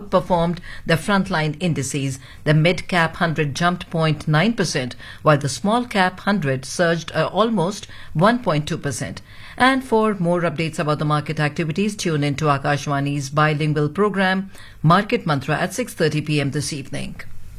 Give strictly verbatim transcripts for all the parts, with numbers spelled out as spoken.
outperformed the frontline indices. The mid-cap one hundred jumped zero point nine percent, while the small-cap one hundred surged uh, almost one point two percent. And for more updates about the market activities, tune into Akashwani's bilingual program, Market Mantra, at six thirty p.m. this evening.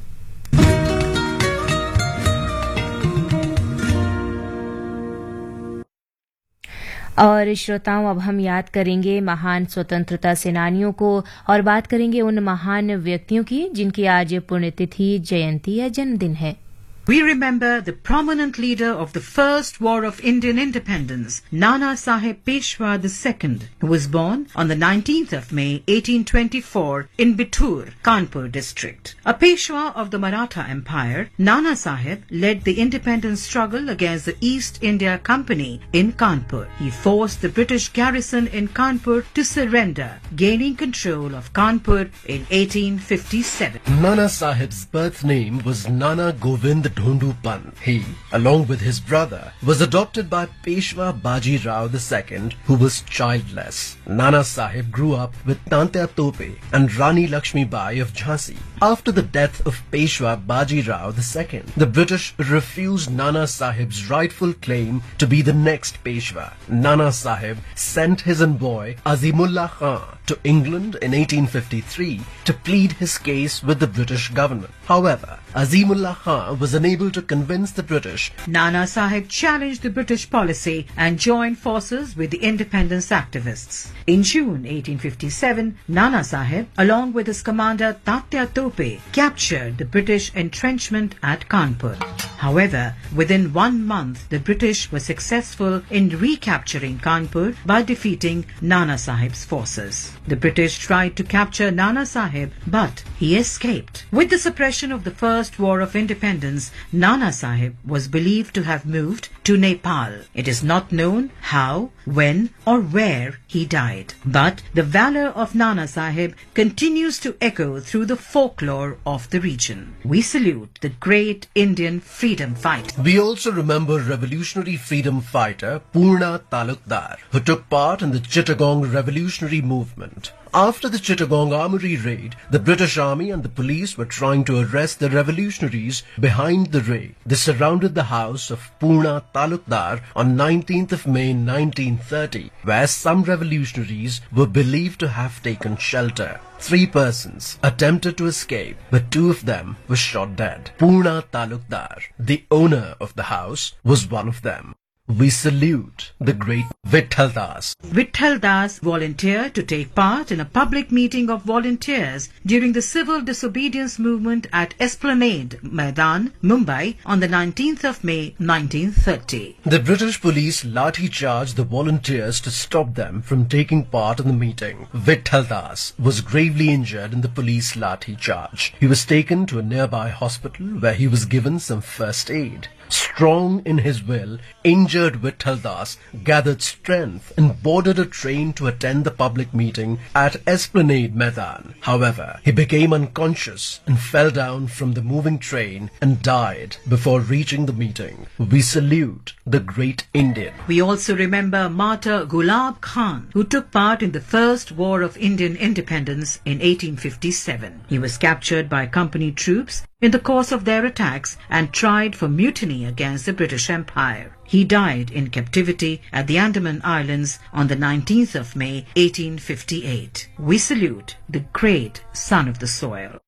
और श्रोताओं, अब हम याद करेंगे महान स्वतंत्रता सेनानियों को और बात करेंगे उन महान व्यक्तियों की जिनकी आज पुण्यतिथि, जयंती या जन्मदिन है. We remember the prominent leader of the first war of Indian independence, Nana Saheb Peshwa the Second, who was born on the nineteenth of May eighteen twenty-four in Bithur, Kanpur district. A Peshwa of the Maratha Empire, Nana Saheb led the independence struggle against the East India Company in Kanpur. He forced the British garrison in Kanpur to surrender, gaining control of Kanpur in eighteen fifty-seven. Nana Saheb's birth name was Nana Govind Dhundu Pant. He, along with his brother, was adopted by Peshwa Baji Rao the Second, who was childless. Nana Saheb grew up with Tantya Tope and Rani Lakshmi Bai of Jhansi. After the death of Peshwa Baji Rao the Second, the British refused Nana Saheb's rightful claim to be the next Peshwa. Nana Saheb sent his envoy Azimullah Khan to England in eighteen fifty-three to plead his case with the British government. However, Azimullah Khan was unable to convince the British. Nana Saheb challenged the British policy and joined forces with the independence activists. In June eighteen fifty-seven, Nana Saheb, along with his commander Tatya Tope, captured the British entrenchment at Kanpur. However, within one month, the British were successful in recapturing Kanpur by defeating Nana Saheb's forces. The British tried to capture Nana Saheb, but he escaped. With the suppression of the First War of Independence, Nana Saheb was believed to have moved to Nepal. It is not known how, when, or where he died. But the valor of Nana Saheb continues to echo through the folklore of the region. We salute the great Indian freedom fighter. We also remember revolutionary freedom fighter Purna Talukdar, who took part in the Chittagong revolutionary movement. After the Chittagong Armory raid, the British Army and the police were trying to arrest the revolutionaries behind the raid. They surrounded the house of Purna Talukdar on nineteenth of May nineteen thirty, where some revolutionaries were believed to have taken shelter. Three persons attempted to escape, but two of them were shot dead. Purna Talukdar, the owner of the house, was one of them. We salute the great Vitthal Das. Vitthal Das volunteered to take part in a public meeting of volunteers during the civil disobedience movement at Esplanade Maidan, Mumbai on the nineteenth of May nineteen thirty. The British police lathi charged the volunteers to stop them from taking part in the meeting. Vitthal Das was gravely injured in the police lathi charge. He was taken to a nearby hospital where he was given some first aid. Strong in his will, injured Vitthal Das gathered strength and boarded a train to attend the public meeting at Esplanade Maidan. However, he became unconscious and fell down from the moving train and died before reaching the meeting. We salute the great Indian. We also remember Martyr Gulab Khan, who took part in the First War of Indian Independence in eighteen fifty-seven. He was captured by company troops in the course of their attacks and tried for mutiny against the British Empire. He died in captivity at the Andaman Islands on the nineteenth of May eighteen fifty-eight. We salute the great son of the soil.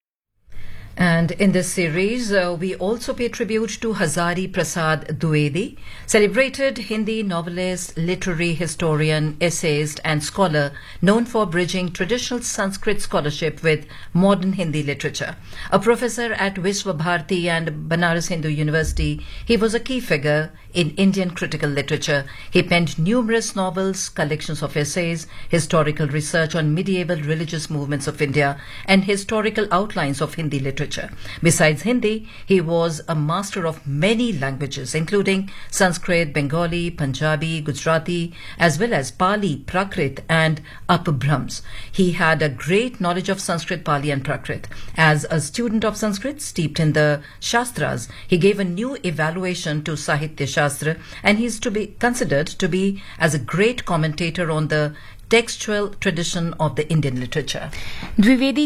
And in this series, uh, we also pay tribute to Hazari Prasad Dwivedi, celebrated Hindi novelist, literary historian, essayist and scholar known for bridging traditional Sanskrit scholarship with modern Hindi literature. A professor at Vishwa Bharati and Banaras Hindu University, he was a key figure in Indian critical literature. He penned numerous novels, collections of essays, historical research on medieval religious movements of India, and historical outlines of Hindi literature. Besides Hindi, he was a master of many languages, including Sanskrit, Bengali, Punjabi, Gujarati, as well as Pali, Prakrit, and Apabhrams. He had a great knowledge of Sanskrit, Pali, and Prakrit. As a student of Sanskrit, steeped in the Shastras, he gave a new evaluation to Sahitya Shastra, and he is to be considered to be as a great commentator on the textual tradition of the Indian literature. Dwivedi